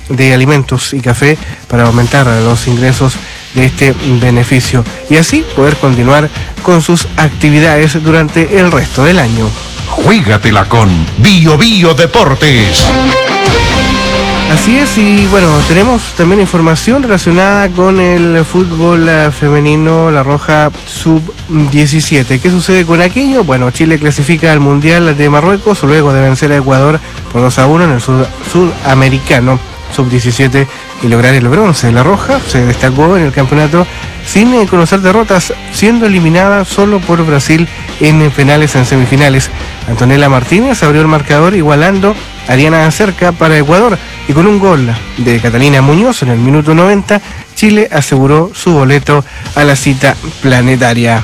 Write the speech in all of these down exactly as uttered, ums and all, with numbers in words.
de alimentos y café para aumentar los ingresos de este beneficio y así poder continuar con sus actividades durante el resto del año. Juégatela con Bio Bio Deportes. Así es, y bueno, tenemos también información relacionada con el fútbol femenino, la Roja sub diecisiete. ¿Qué sucede con aquello? Bueno, Chile clasifica al Mundial de Marruecos luego de vencer a Ecuador por dos a uno en el sud sudamericano sub diecisiete y lograr el bronce. La Roja se destacó en el campeonato sin conocer derrotas, siendo eliminada solo por Brasil en penales en semifinales. Antonella Martínez abrió el marcador igualando a Ariana Cerca para Ecuador y con un gol de Catalina Muñoz en el minuto noventa, Chile aseguró su boleto a la cita planetaria.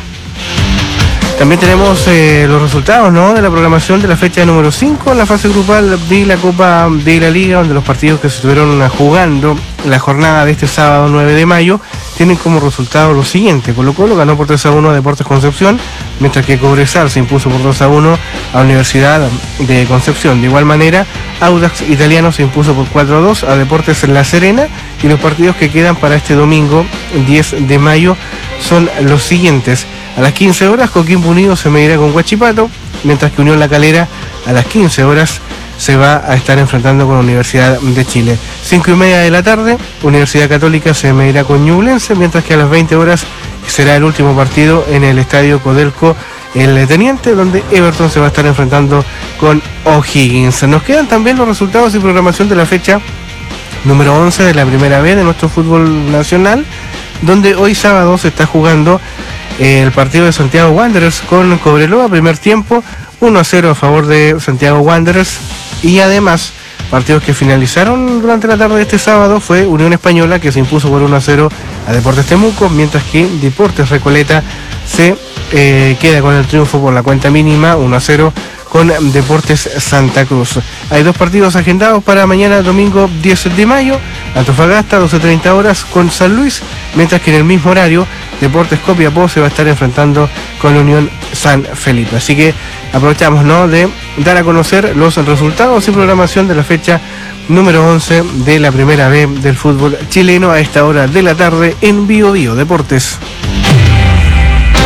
También tenemos eh, los resultados, ¿no?, de la programación de la fecha número cinco en la fase grupal de la Copa de la Liga, donde los partidos que se estuvieron jugando la jornada de este sábado nueve de mayo tienen como resultado lo siguiente. Colo Colo ganó por tres a uno a Deportes Concepción, mientras que Cobresal se impuso por dos a uno a Universidad de Concepción. De igual manera, Audax Italiano se impuso por cuatro a dos a Deportes La Serena, y los partidos que quedan para este domingo diez de mayo son los siguientes. A las quince horas Coquimbo Unido se medirá con Huachipato, mientras que Unión La Calera a las quince horas se va a estar enfrentando con la Universidad de Chile. cinco y media de la tarde, Universidad Católica se medirá con Ñublense, mientras que a las veinte horas será el último partido en el Estadio Codelco El Teniente, donde Everton se va a estar enfrentando con O'Higgins. Nos quedan también los resultados y programación de la fecha número once de la primera B de nuestro fútbol nacional, donde hoy sábado se está jugando el partido de Santiago Wanderers con Cobreloa, primer tiempo, uno a cero a favor de Santiago Wanderers, y además partidos que finalizaron durante la tarde de este sábado fue Unión Española, que se impuso por uno a cero a Deportes Temuco, mientras que Deportes Recoleta se eh, queda con el triunfo por la cuenta mínima, uno a cero con Deportes Santa Cruz. Hay dos partidos agendados para mañana domingo diez de mayo, Antofagasta doce treinta horas con San Luis, mientras que en el mismo horario Deportes Copiapó se va a estar enfrentando con la Unión San Felipe. Así que aprovechamos, ¿no?, de dar a conocer los resultados y programación de la fecha número once de la primera B del fútbol chileno a esta hora de la tarde en Bio Bio Deportes.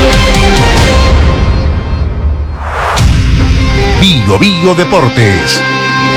Bio Bio Deportes.